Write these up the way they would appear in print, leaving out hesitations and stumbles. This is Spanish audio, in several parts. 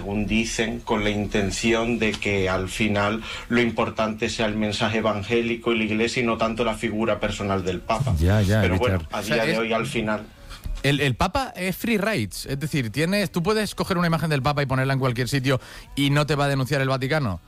según dicen, con la intención de que al final lo importante sea el mensaje evangélico y la Iglesia y no tanto la figura personal del Papa. Pero bueno, a día de hoy al final... El Papa es free rights, es decir, tú puedes coger una imagen del Papa y ponerla en cualquier sitio y no te va a denunciar el Vaticano.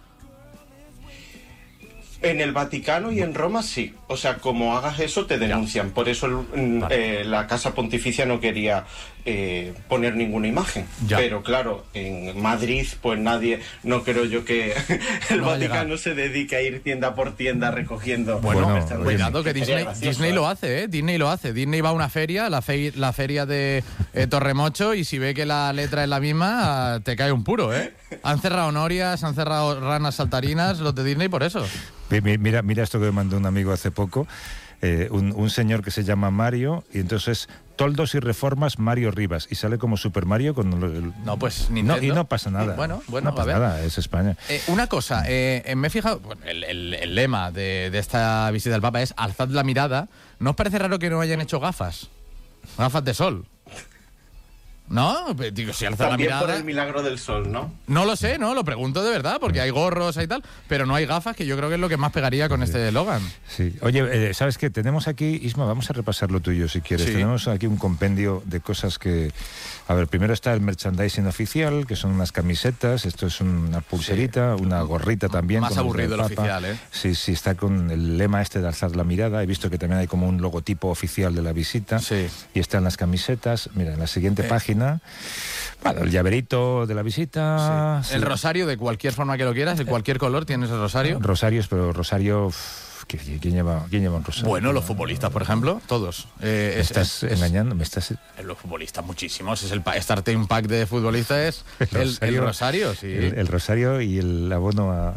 En el Vaticano y en Roma sí. O sea, como hagas eso te denuncian. Por eso la Casa Pontificia no quería poner ninguna imagen. Pero claro, en Madrid pues no creo yo que el Vaticano se dedique a ir tienda por tienda recogiendo. Bueno, cuidado que Disney lo hace, ¿eh? Disney lo hace. Disney va a una feria, la feria de Torremocho, y si ve que la letra es la misma, te cae un puro, ¿eh? Han cerrado norias, han cerrado ranas saltarinas, los de Disney por eso. Mira esto que me mandó un amigo hace poco, un señor que se llama Mario, y entonces toldos y reformas Mario Rivas, y sale como Super Mario con pues Nintendo. Y no pasa nada. Bueno, no pasa nada, es España. Una cosa, me he fijado, el lema de esta visita del Papa es alzad la mirada. ¿No os parece raro que no hayan hecho gafas de sol? ¿No? Digo, si alza la mirada... por el milagro del sol, ¿no? No lo sé, ¿no? Lo pregunto de verdad, porque hay gorros y tal, pero no hay gafas, que yo creo que es lo que más pegaría con este eslogan. Sí. Oye, ¿sabes qué? Tenemos aquí, Isma, vamos a repasar lo tuyo si quieres. Sí. Tenemos aquí un compendio de cosas que... A ver, primero está el merchandising oficial, que son unas camisetas, esto es una pulserita, una gorrita también. Más aburrido el oficial, ¿eh? Sí, está con el lema este de alzar la mirada. He visto que también hay como un logotipo oficial de la visita. Sí. Y están las camisetas. Mira, en la siguiente página... Bueno, el llaverito de la visita. Sí. El rosario, de cualquier forma que lo quieras, de cualquier color, tienes el rosario. Rosarios, pero rosario... ¿Quién lleva un rosario? Bueno, los futbolistas, por ejemplo, todos. ¿Me estás engañando? Los futbolistas, muchísimos. Es el starting pack de futbolistas, es el rosario, sí. El rosario y el abono a...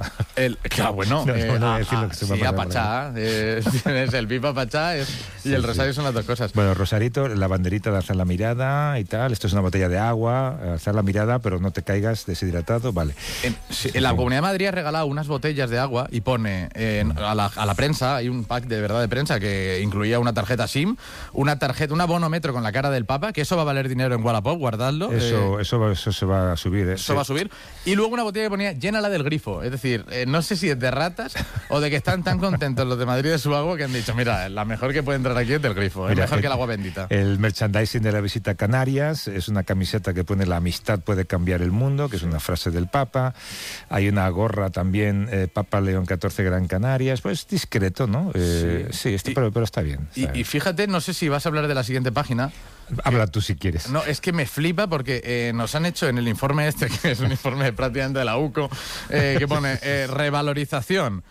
a Pachá. Tienes el pipa Pachá y el rosario son las dos cosas. Bueno, rosarito, la banderita de alzar la mirada y tal. Esto es una botella de agua, alzar la mirada, pero no te caigas deshidratado, vale. En la Comunidad de Madrid ha regalado unas botellas de agua y pone a la prensa, hay un pack de verdad de prensa que incluía una tarjeta SIM, un abonometro con la cara del Papa, que eso va a valer dinero en Wallapop, guardadlo. Eso se va a subir. Eso va a subir. Y luego una botella que ponía llénala del grifo. Es decir, no sé si es de ratas o de que están tan contentos los de Madrid de su agua que han dicho, mira, la mejor que puede entrar aquí es del grifo, es mejor que el agua bendita. El merchandising de la visita a Canarias es una camiseta que pone la amistad puede cambiar el mundo, que es una frase del Papa. Hay una gorra también, Papa León XIV Gran Canarias, pues discreto, ¿no? Pero está bien. Y fíjate, no sé si vas a hablar de la siguiente página. Habla tú si quieres. No, es que me flipa porque nos han hecho en el informe este, que es un informe prácticamente de la UCO, que pone revalorización.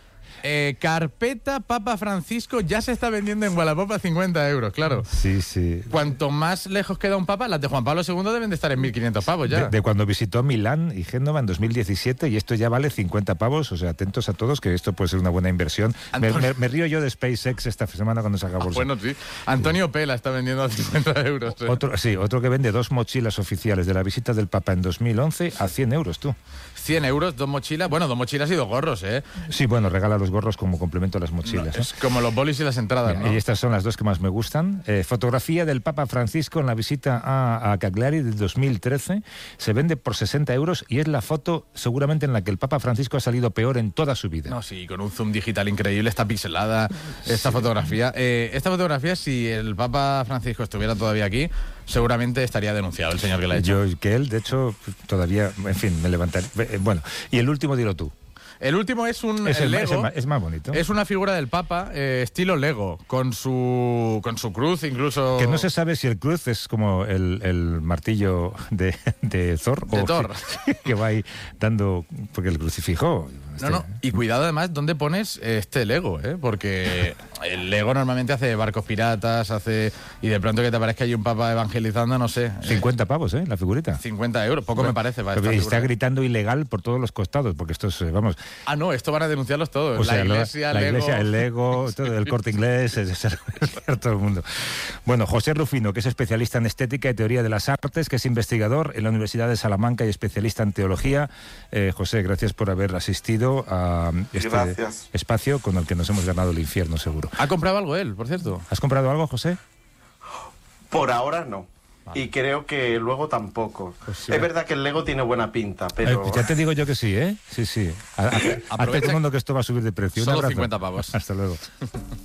Carpeta Papa Francisco ya se está vendiendo en Wallapop a 50 euros, claro. Sí. Cuanto más lejos queda un Papa, las de Juan Pablo II deben de estar en 1.500 pavos ya. De cuando visitó Milán y Génova en 2017, y esto ya vale 50 pavos, o sea, atentos a todos que esto puede ser una buena inversión. Me río yo de SpaceX esta semana cuando saca bolsa. Bueno, sí. Antonio P. la está vendiendo a 50 euros. Otro que vende 2 mochilas oficiales de la visita del Papa en 2011 a 100 euros, tú. 100 euros, 2 mochilas. Bueno, 2 mochilas y 2 gorros, ¿eh? Sí, bueno, regala los gorros como complemento a las mochilas. Es como los bolis y las entradas, ¿no? Y estas son las 2 que más me gustan. Fotografía del Papa Francisco en la visita a Cagliari de 2013. Se vende por 60 euros y es la foto seguramente en la que el Papa Francisco ha salido peor en toda su vida. No, sí, con un zoom digital increíble, está pixelada esta fotografía. Esta fotografía, si el Papa Francisco estuviera todavía aquí, seguramente estaría denunciado el señor que la ha hecho. Él, de hecho, todavía, en fin, me levantaré. Bueno, y el último dilo tú. El último es el Lego. Es más bonito. Es una figura del Papa, estilo Lego, con su cruz incluso. Que no se sabe si el cruz es como el martillo de Thor. De Thor. Que va ahí dando, porque el crucifijo. No. Y cuidado además dónde pones este Lego, porque el Lego normalmente hace barcos piratas, y de pronto que te parezca hay un Papa evangelizando, no sé. 50 pavos, la figurita. 50 euros, poco me parece. Está gritando ilegal por todos los costados, porque esto es, vamos... Ah, no, esto van a denunciarlos todos. O sea, la iglesia, el Lego, todo, el Corte Inglés, todo el mundo. Bueno, José Rufino, que es especialista en estética y teoría de las artes, que es investigador en la Universidad de Salamanca y especialista en teología. José, gracias por haber asistido a este espacio con el que nos hemos ganado el infierno, seguro. ¿Ha comprado algo él, por cierto? ¿Has comprado algo, José? Por ahora no. Y creo que luego tampoco. Pues sí. Es verdad que el Lego tiene buena pinta, pero... ya te digo yo que sí, ¿eh? Sí. Hazte todo el mundo que esto va a subir de precio. Solo 50 pavos. Hasta luego.